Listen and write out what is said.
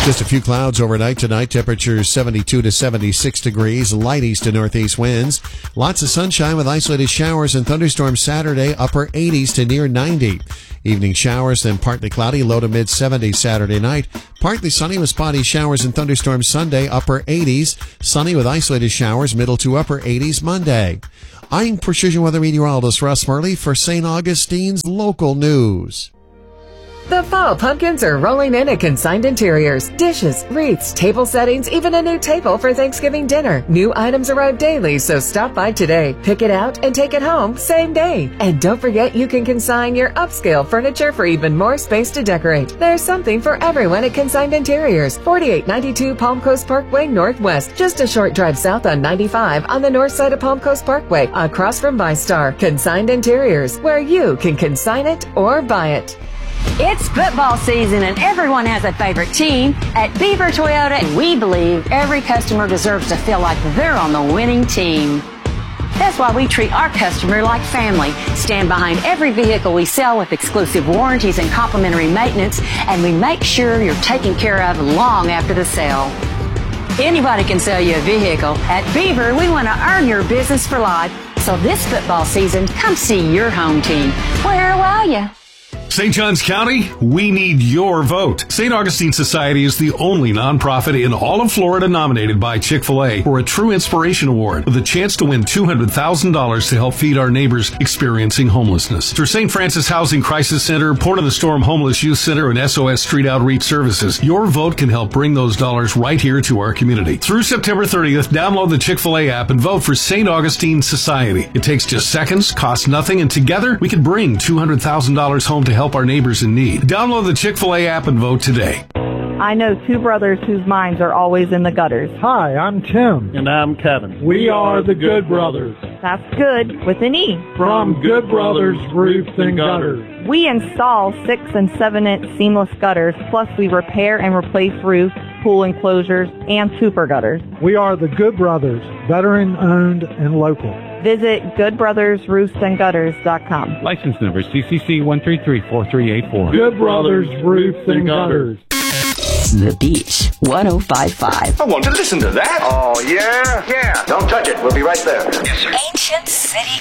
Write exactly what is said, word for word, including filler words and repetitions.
Just a few clouds overnight tonight. Temperatures seventy-two to seventy-six degrees. Light east to northeast winds. Lots of sunshine with isolated showers and thunderstorms Saturday. Upper eighties to near ninety. Evening showers, then partly cloudy. Low to mid seventies Saturday night. Partly sunny with spotty showers and thunderstorms Sunday. Upper eighties. Sunny with isolated showers. Middle to upper eighties Monday. I'm Precision Weather Meteorologist Russ Murley for Saint Augustine's Local News. The fall pumpkins are rolling in at Consigned Interiors. Dishes, wreaths, table settings, even a new table for Thanksgiving dinner. New items arrive daily, so stop by today. Pick it out and take it home same day. And don't forget you can consign your upscale furniture for even more space to decorate. There's something for everyone at Consigned Interiors. forty-eight ninety-two Palm Coast Parkway Northwest. Just a short drive south on ninety-five on the north side of Palm Coast Parkway, across from ViStar. Consigned Interiors, where you can consign it or buy it. It's football season and everyone has a favorite team. At Beaver Toyota, we believe every customer deserves to feel like they're on the winning team. That's why we treat our customer like family, stand behind every vehicle we sell with exclusive warranties and complimentary maintenance, and we make sure you're taken care of long after the sale. Anybody can sell you a vehicle. At Beaver, we want to earn your business for life. So this football season, come see your home team. Where will you? Saint Johns County, we need your vote. Saint Augustine Society is the only nonprofit in all of Florida nominated by Chick-fil-A for a True Inspiration Award with a chance to win two hundred thousand dollars to help feed our neighbors experiencing homelessness. Through Saint Francis Housing Crisis Center, Port of the Storm Homeless Youth Center, and S O S Street Outreach Services, your vote can help bring those dollars right here to our community. Through September thirtieth, download the Chick-fil-A app and vote for Saint Augustine Society. It takes just seconds, costs nothing, and together we can bring two hundred thousand dollars home to help help our neighbors in need. Download the Chick-fil-A app and vote today. I know two brothers whose minds are always in the gutters. Hi, I'm Tim. And I'm Kevin. We are the Good Brothers. That's good with an E. From Good Brothers Roofs and Gutters. We install six and seven inch seamless gutters, plus we repair and replace roofs, pool enclosures, and super gutters. We are the Good Brothers, veteran owned and local. Visit good brothers roofs and gutters dot com. License number C C C one three three four three eight four. Good Brothers Roofs and Gutters. The Beach one oh five point five. I want to listen to that. Oh, yeah? Yeah. Don't touch it. We'll be right there. Yes, sir. Ancient City